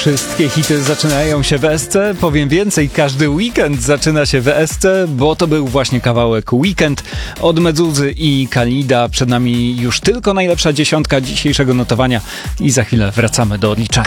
Wszystkie hity zaczynają się w Esce. Powiem więcej, każdy weekend zaczyna się w Esce, bo to był właśnie kawałek Weekend od Meduzy i Khalida. Przed nami już tylko najlepsza dziesiątka dzisiejszego notowania i za chwilę wracamy do odliczania.